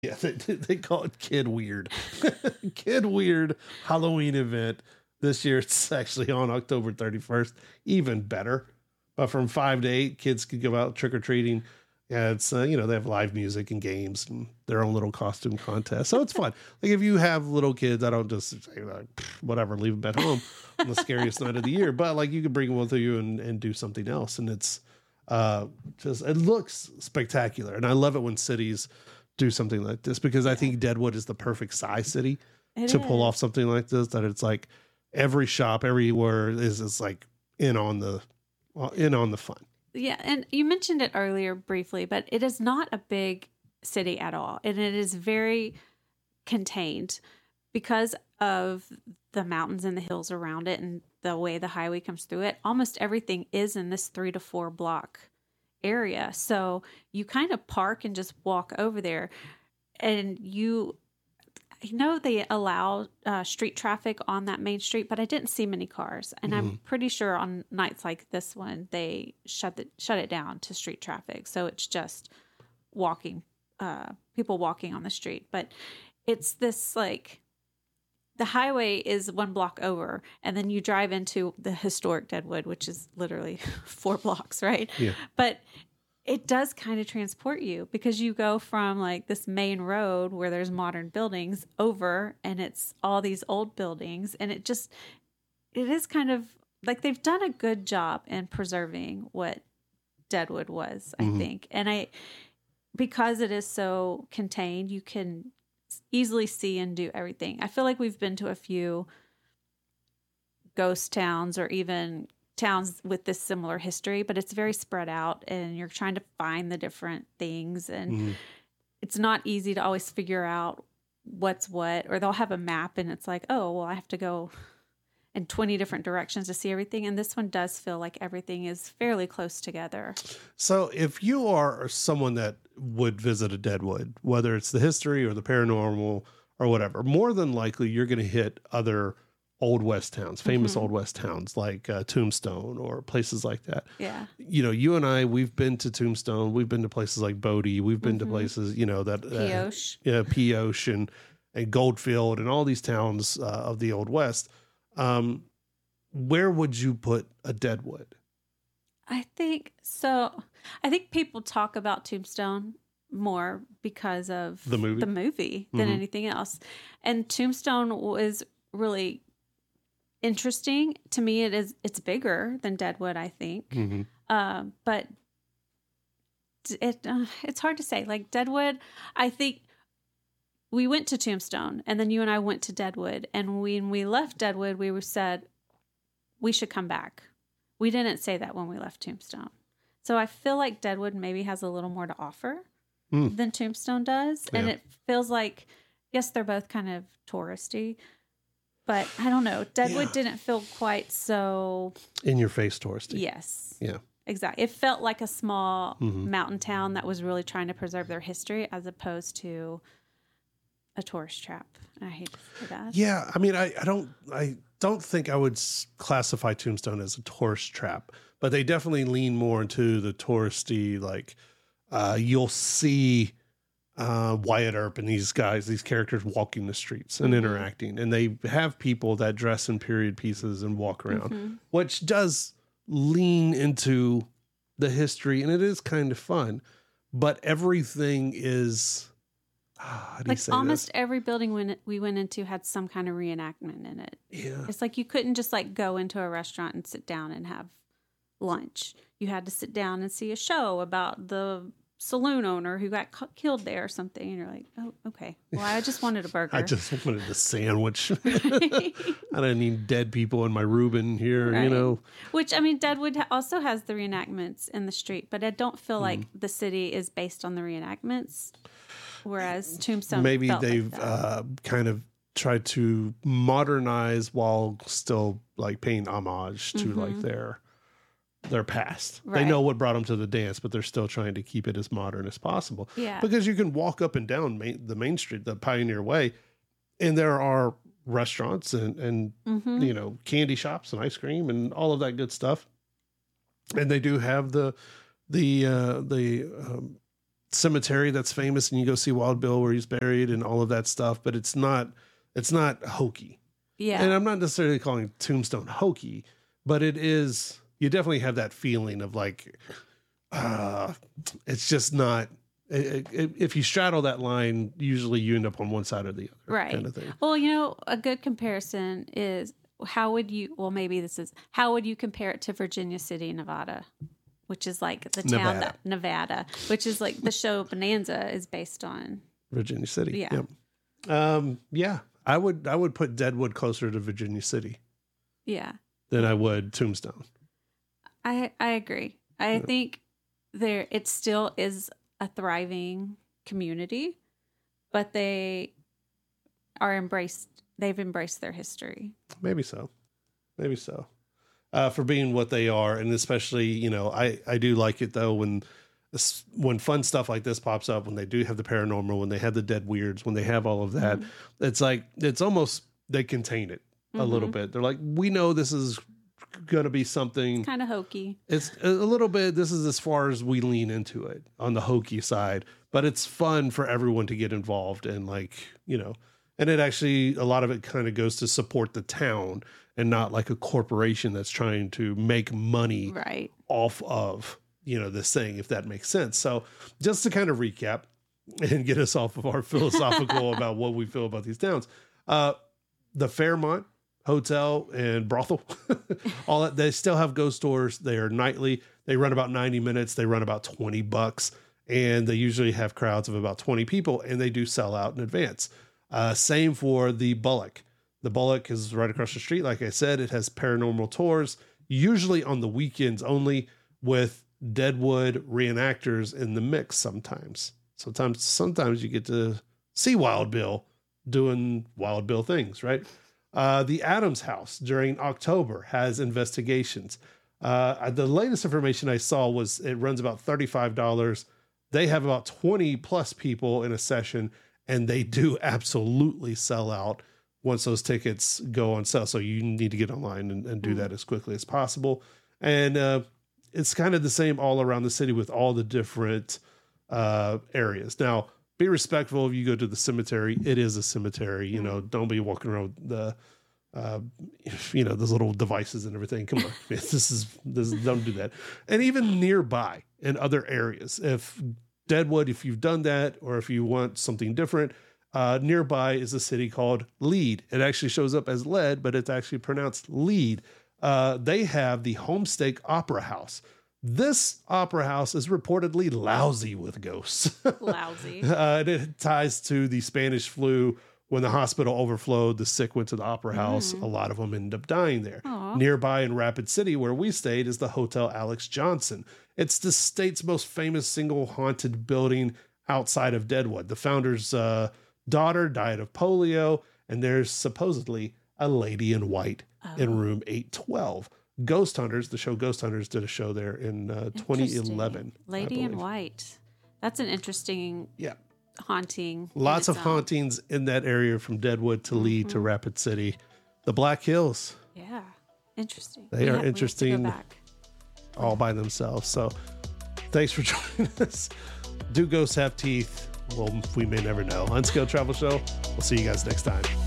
Yeah, they call it Kid Weird. Kid Weird Halloween event. This year it's actually on October 31st. Even better. But from 5 to 8, kids could go out trick-or-treating. Yeah, it's, they have live music and games and their own little costume contest. So it's fun. Like if you have little kids, I don't just say like, whatever, leave them at home on the scariest night of the year. But like you can bring them with you and do something else. And it's it looks spectacular. And I love it when cities do something like this because I think Deadwood is the perfect size city to pull off something like this, that it's like every shop everywhere is like in on the fun. Yeah, and you mentioned it earlier briefly, but it is not a big city at all, and it is very contained because of the mountains and the hills around it and the way the highway comes through it. Almost everything is in this 3 to 4 block area, so you kind of park and just walk over there, and I know they allow street traffic on that main street, but I didn't see many cars. And I'm pretty sure on nights like this one, they shut it down to street traffic. So it's just people walking on the street. But it's this like, the highway is 1 block over, and then you drive into the historic Deadwood, which is literally 4 blocks, right? Yeah. But it does kind of transport you because you go from like this main road where there's modern buildings over and it's all these old buildings. And it is kind of like they've done a good job in preserving what Deadwood was, I think. And because it is so contained, you can easily see and do everything. I feel like we've been to a few ghost towns or even towns with this similar history, but it's very spread out and you're trying to find the different things, and it's not easy to always figure out what's what, or they'll have a map and it's like, oh, well, I have to go in 20 different directions to see everything. And this one does feel like everything is fairly close together. So if you are someone that would visit a Deadwood, whether it's the history or the paranormal or whatever, more than likely you're going to hit other Old West towns, famous Old West towns like Tombstone or places like that. Yeah. You and I, we've been to Tombstone. We've been to places like Bodie. We've been to places, that Pioche. Pioche and Goldfield and all these towns of the Old West. Where would you put a Deadwood? I think people talk about Tombstone more because of the movie than anything else. And Tombstone was really interesting to me. It's bigger than Deadwood, I think. But it's hard to say. Like Deadwood, I think we went to Tombstone and then you and I went to Deadwood, and when we left Deadwood, we said we should come back. We didn't say that when we left Tombstone. So I feel like Deadwood maybe has a little more to offer than Tombstone does. And it feels like, yes, they're both kind of touristy, but I don't know. Deadwood didn't feel quite so in your face touristy. Yes. Yeah. Exactly. It felt like a small mountain town that was really trying to preserve their history as opposed to a tourist trap. I hate to say that. Yeah. I mean, I don't think I would classify Tombstone as a tourist trap, but they definitely lean more into the touristy, like you'll see Wyatt Earp and these characters walking the streets and interacting, and they have people that dress in period pieces and walk around, which does lean into the history, and it is kind of fun, but everything is almost every building we went into had some kind of reenactment in it. Yeah. It's like you couldn't just like go into a restaurant and sit down and have lunch. You had to sit down and see a show about the saloon owner who got killed there or something. And you're like, oh, okay. Well, I just wanted a burger. I just wanted a sandwich. I don't need dead people in my Reuben here, Which, I mean, Deadwood also has the reenactments in the street, but I don't feel like the city is based on the reenactments. Whereas Tombstone, maybe they've kind of tried to modernize while still like paying homage to like their past. Right. They know what brought them to the dance, but they're still trying to keep it as modern as possible. Yeah, because you can walk up and down the main street, the Pioneer Way, and there are restaurants and candy shops and ice cream and all of that good stuff. And they do have the cemetery that's famous, and you go see Wild Bill where he's buried and all of that stuff, but it's not hokey. Yeah. And I'm not necessarily calling Tombstone hokey, but it is, you definitely have that feeling of like, it's just not, if you straddle that line, usually you end up on one side or the other, right. kind of thing. Well, a good comparison is how would you compare it to Virginia City, Nevada, which is like the town Nevada, which is like the show Bonanza is based on. Virginia City. Yeah. Yep. Yeah. I would put Deadwood closer to Virginia City. Yeah. Than I would Tombstone. I agree. I think it still is a thriving community, but they've embraced their history. Maybe so. For being what they are. And especially, I do like it though when fun stuff like this pops up, when they do have the paranormal, when they have the dead weirds, when they have all of that, it's like, it's almost, they contain it a little bit. They're like, we know this is going to be something. It's kind of hokey. It's a little bit, this is as far as we lean into it on the hokey side, but it's fun for everyone to get involved and and it actually, a lot of it kind of goes to support the town and not like a corporation that's trying to make money off of this thing, if that makes sense. So just to kind of recap and get us off of our philosophical about what we feel about these towns, the Fairmont Hotel and brothel, all that, they still have ghost tours. They are nightly. They run about 90 minutes. They run about $20, and they usually have crowds of about 20 people, and they do sell out in advance. Same for the Bullock. The Bullock is right across the street. Like I said, it has paranormal tours, usually on the weekends only, with Deadwood reenactors in the mix sometimes. Sometimes you get to see Wild Bill doing Wild Bill things, right? The Adams House during October has investigations. The latest information I saw was it runs about $35. They have about 20 plus people in a session, and they do absolutely sell out once those tickets go on sale. So you need to get online and do that as quickly as possible. And it's kind of the same all around the city with all the different areas. Now, be respectful if you go to the cemetery. It is a cemetery. Don't be walking around the, those little devices and everything. Come on, this don't do that. And even nearby in other areas, if Deadwood, if you've done that, or if you want something different, nearby is a city called Lead. It actually shows up as lead, but it's actually pronounced Lead. They have the Homestake Opera House. This opera house is reportedly lousy with ghosts. Lousy. And it ties to the Spanish flu. When the hospital overflowed, the sick went to the opera house. A lot of them ended up dying there. Aww. Nearby in Rapid City, where we stayed, is the Hotel Alex Johnson. It's the state's most famous single haunted building outside of Deadwood. The founder's daughter died of polio, and there's supposedly a lady in white in room 812. Ghost Hunters, the show Ghost Hunters, did a show there in 2011. Lady in White. That's an interesting haunting. Lots of hauntings in that area from Deadwood to Lee to Rapid City. The Black Hills. Yeah. Interesting. They are interesting all by themselves. So thanks for joining us. Do ghosts have teeth? Well, we may never know. Unskilled Travel Show. We'll see you guys next time.